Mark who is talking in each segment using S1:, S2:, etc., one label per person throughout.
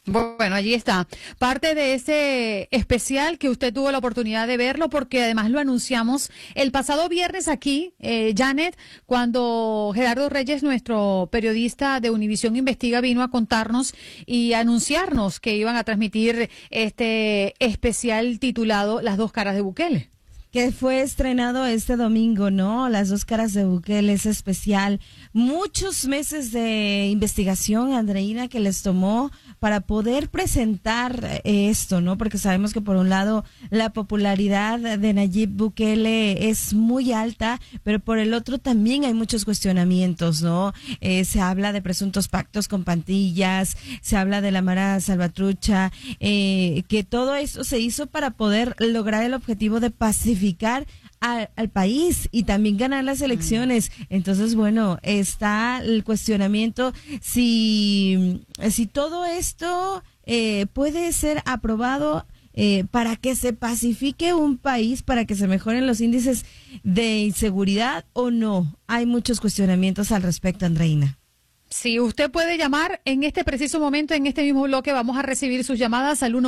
S1: Bueno, allí está. Parte de ese especial que usted tuvo la oportunidad de verlo, porque además lo anunciamos el pasado viernes aquí, Janet, cuando Gerardo Reyes, nuestro periodista de Univisión Investiga, vino a contarnos y anunciarnos que iban a transmitir este especial titulado Las dos caras de Bukele.
S2: Que fue estrenado este domingo, ¿no? Las dos caras de Bukele, es especial. Muchos meses de investigación, Andreina, que les tomó para poder presentar esto, ¿no? Porque sabemos que por un lado la popularidad de Nayib Bukele es muy alta, pero por el otro también hay muchos cuestionamientos, ¿no? Se habla de presuntos pactos con pandillas, se habla de la Mara Salvatrucha, que todo esto se hizo para poder lograr el objetivo de pacificar al país y también ganar las elecciones. Entonces, bueno, está el cuestionamiento si todo esto puede ser aprobado para que se pacifique un país, para que se mejoren los índices de inseguridad o no. Hay muchos cuestionamientos al respecto, Andreina.
S1: Sí, usted puede llamar en este preciso momento, en este mismo bloque, vamos a recibir sus llamadas al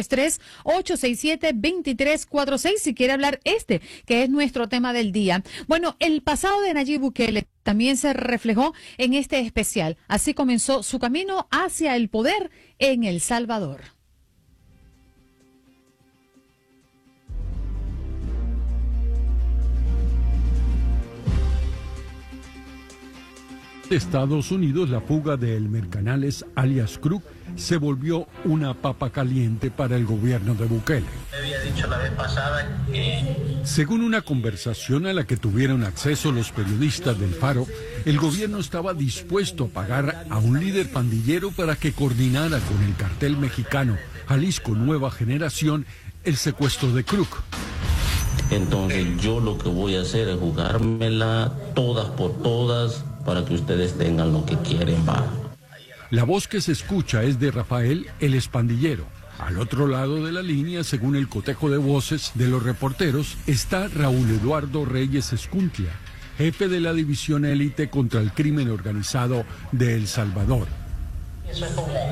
S1: 1833-867-2346 si quiere hablar que es nuestro tema del día. Bueno, el pasado de Nayib Bukele también se reflejó en este especial. Así comenzó su camino hacia el poder en El Salvador.
S3: Estados Unidos, la fuga de Elmer Canales, alias Crook, se volvió una papa caliente para el gobierno de Bukele.
S4: Había dicho la vez pasada que...
S3: Según una conversación a la que tuvieron acceso los periodistas del Faro, el gobierno estaba dispuesto a pagar a un líder pandillero para que coordinara con el cartel mexicano Jalisco Nueva Generación el secuestro de Crook.
S5: Entonces yo lo que voy a hacer es jugármela todas por todas para que ustedes tengan lo que quieren, va.
S3: La voz que se escucha es de Rafael, el expandillero. Al otro lado de la línea, según el cotejo de voces de los reporteros, está Raúl Eduardo Reyes Escuntla, jefe de la división élite contra el crimen organizado de El Salvador.
S4: Eso es como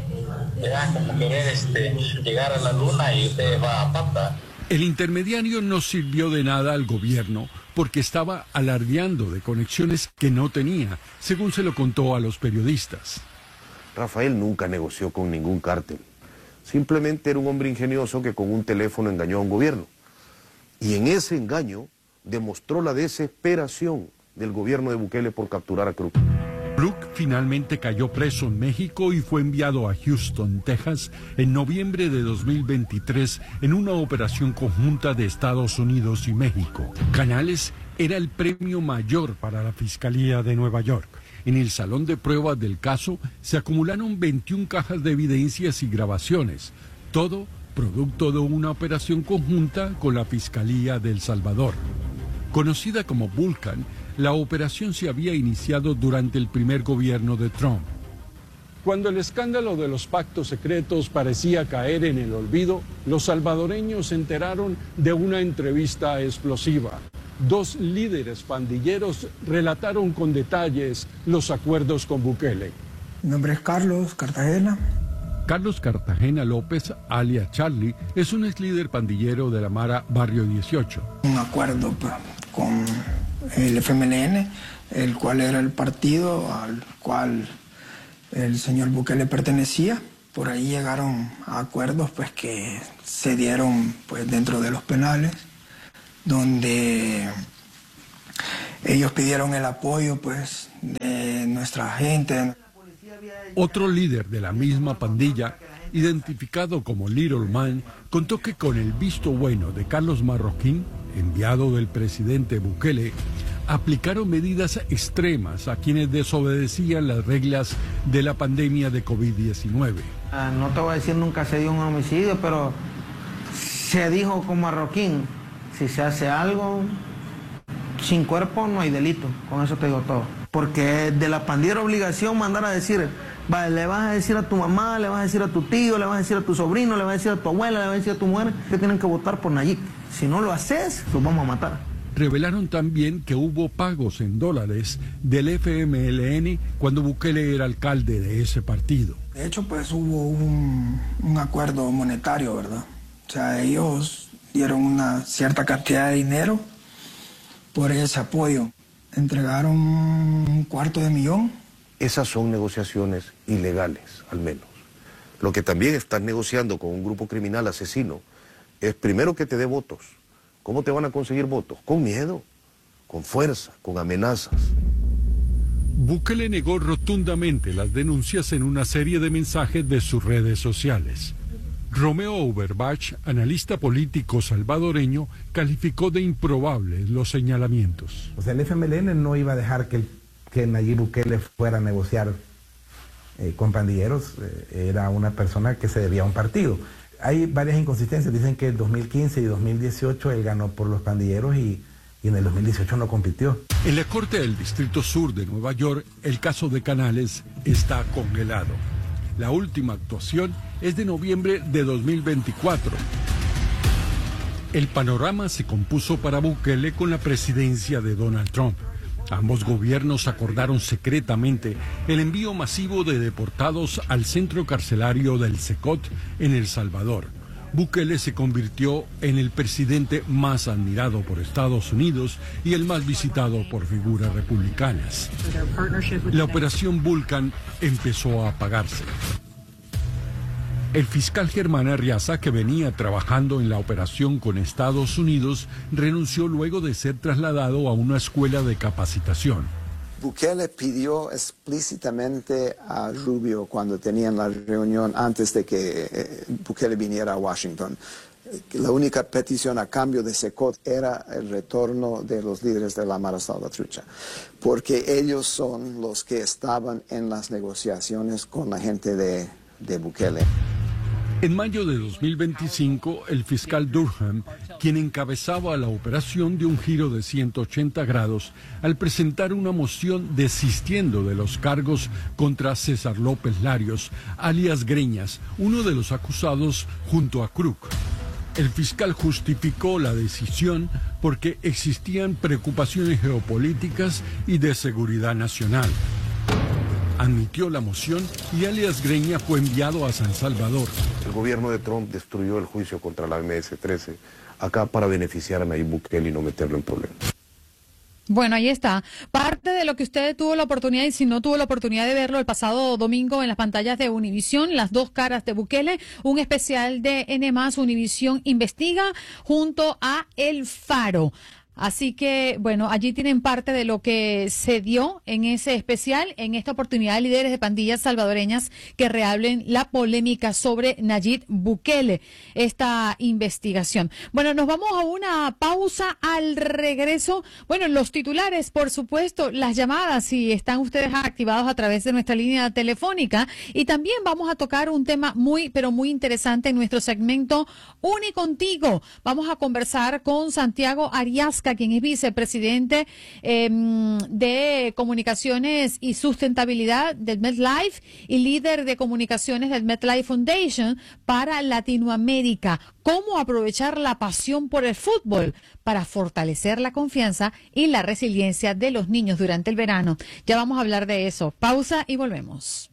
S4: querer llegar a la luna y usted va a pata.
S3: El intermediario no sirvió de nada al gobierno porque estaba alardeando de conexiones que no tenía, según se lo contó a los periodistas.
S6: Rafael nunca negoció con ningún cártel. Simplemente era un hombre ingenioso que con un teléfono engañó a un gobierno. Y en ese engaño demostró la desesperación del gobierno de Bukele por capturar a Crook.
S3: Crook finalmente cayó preso en México y fue enviado a Houston, Texas, en noviembre de 2023 en una operación conjunta de Estados Unidos y México. Canales era el premio mayor para la Fiscalía de Nueva York. En el salón de pruebas del caso se acumularon 21 cajas de evidencias y grabaciones, todo producto de una operación conjunta con la Fiscalía de El Salvador. Conocida como Vulcan, la operación se había iniciado durante el primer gobierno de Trump. Cuando el escándalo de los pactos secretos parecía caer en el olvido, los salvadoreños se enteraron de una entrevista explosiva. Dos líderes pandilleros relataron con detalles los acuerdos con Bukele.
S7: Mi nombre es Carlos Cartagena.
S3: Carlos Cartagena López, alias Charlie, es un ex líder pandillero de la Mara Barrio 18.
S7: Un acuerdo con el FMLN, el cual era el partido al cual el señor Bukele pertenecía. Por ahí llegaron a acuerdos que se dieron dentro de los penales, donde ellos pidieron el apoyo de nuestra gente.
S3: Otro líder de la misma pandilla, identificado como Little Man, contó que con el visto bueno de Carlos Marroquín, enviado del presidente Bukele, aplicaron medidas extremas a quienes desobedecían las reglas de la pandemia de COVID-19.
S8: No te voy a decir nunca se dio un homicidio, pero se dijo con Marroquín, si se hace algo sin cuerpo no hay delito, con eso te digo todo. Porque de la pandillera obligación mandar a decir, le vas a decir a tu mamá, le vas a decir a tu tío, le vas a decir a tu sobrino, le vas a decir a tu abuela, le vas a decir a tu mujer que tienen que votar por Nayib. Si no lo haces, los vamos a matar.
S3: revelaron también que hubo pagos en dólares del FMLN cuando Bukele era alcalde de ese partido.
S7: De hecho, pues hubo un acuerdo monetario, ¿verdad? O sea, ellos dieron una cierta cantidad de dinero por ese apoyo. Entregaron $250,000.
S6: Esas son negociaciones ilegales, al menos. Lo que también estás negociando con un grupo criminal asesino es primero que te dé votos. ¿Cómo te van a conseguir votos? Con miedo, con fuerza, con amenazas.
S3: Bukele negó rotundamente las denuncias en una serie de mensajes de sus redes sociales. Romeo Auerbach, analista político salvadoreño, calificó de improbables los señalamientos.
S9: O sea, el FMLN no iba a dejar que Nayib Bukele fuera a negociar con pandilleros. Era una persona que se debía a un partido. Hay varias inconsistencias. Dicen que en 2015 y 2018 él ganó por los pandilleros y en el 2018 no compitió.
S3: En la Corte del Distrito Sur de Nueva York, el caso de Canales está congelado. La última actuación es de noviembre de 2024. El panorama se compuso para Bukele con la presidencia de Donald Trump. Ambos gobiernos acordaron secretamente el envío masivo de deportados al centro carcelario del Secot en El Salvador. Bukele se convirtió en el presidente más admirado por Estados Unidos y el más visitado por figuras republicanas. La operación Vulcan empezó a apagarse. El fiscal Germán Arriaza, que venía trabajando en la operación con Estados Unidos, renunció luego de ser trasladado a una escuela de capacitación.
S10: Bukele pidió explícitamente a Rubio cuando tenían la reunión antes de que Bukele viniera a Washington. La única petición a cambio de Secot era el retorno de los líderes de la Mara Salvatrucha, porque ellos son los que estaban en las negociaciones con la gente de Bukele.
S3: En mayo de 2025, el fiscal Durham, quien encabezaba la operación, dio un giro de 180 grados al presentar una moción desistiendo de los cargos contra César López Larios, alias Greñas, uno de los acusados junto a Krug. El fiscal justificó la decisión porque existían preocupaciones geopolíticas y de seguridad nacional. Admitió la moción y alias Greña fue enviado a San Salvador.
S6: El gobierno de Trump destruyó el juicio contra la MS-13 acá para beneficiar a Nayib Bukele y no meterlo en problemas.
S1: Bueno, ahí está. Parte de lo que usted tuvo la oportunidad, y si no tuvo la oportunidad de verlo el pasado domingo en las pantallas de Univisión, las dos caras de Bukele, un especial de N+, Univisión Investiga, junto a El Faro. Así que, bueno, allí tienen parte de lo que se dio en ese especial, en esta oportunidad de líderes de pandillas salvadoreñas que reabren la polémica sobre Nayib Bukele, esta investigación. Bueno, nos vamos a una pausa. Al regreso, bueno, los titulares, por supuesto, las llamadas, si están ustedes activados a través de nuestra línea telefónica, y también vamos a tocar un tema muy, pero muy interesante en nuestro segmento Unicontigo. Vamos a conversar con Santiago Ariasca, quien es vicepresidente de Comunicaciones y Sustentabilidad del MetLife y líder de comunicaciones del MetLife Foundation para Latinoamérica. Cómo aprovechar la pasión por el fútbol para fortalecer la confianza y la resiliencia de los niños durante el verano. Ya vamos a hablar de eso. Pausa y volvemos.